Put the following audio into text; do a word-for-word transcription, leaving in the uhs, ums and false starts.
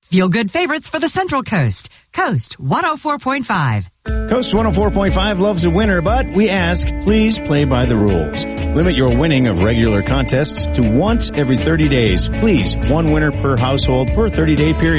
Feel good favorites for the Central Coast. Coast one oh four point five. Coast one oh four point five loves a winner, but we ask, please play by the rules. Limit your winning of regular contests to once every thirty days. Please, one winner per household per thirty-day period.